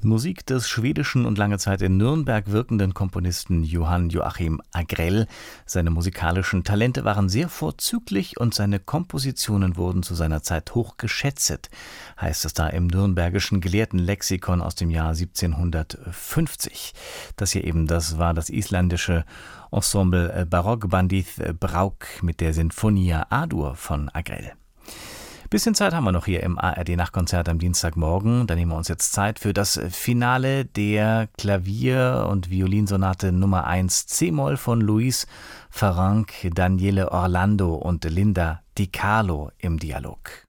Musik des schwedischen und lange Zeit in Nürnberg wirkenden Komponisten Johann Joachim Agrell. Seine musikalischen Talente waren sehr vorzüglich und seine Kompositionen wurden zu seiner Zeit hoch geschätzt, heißt es da im nürnbergischen Gelehrtenlexikon aus dem Jahr 1750. Das hier eben, das war das isländische Ensemble Barokkbandið Brák mit der Sinfonia A-Dur von Agrell. Bisschen Zeit haben wir noch hier im ARD-Nachtkonzert am Dienstagmorgen. Da nehmen wir uns jetzt Zeit für das Finale der Klavier- und Violinsonate Nummer 1 C-Moll von Luis Farranc, Daniele Orlando und Linda Di Carlo im Dialog.